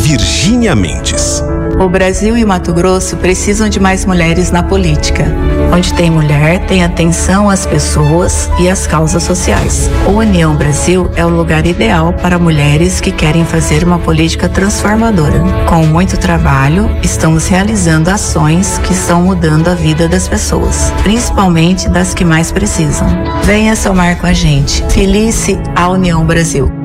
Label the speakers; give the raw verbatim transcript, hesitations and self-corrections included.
Speaker 1: Virgínia Mendes.
Speaker 2: O Brasil e Mato Grosso precisam de mais mulheres na política. Onde tem mulher, tem atenção às pessoas e às causas sociais. O União Brasil é o lugar ideal para mulheres que querem fazer uma política transformadora. Com muito trabalho, estamos realizando ações que estão mudando a vida das pessoas, principalmente das que mais precisam. Venha somar com a gente. Felice a União Brasil.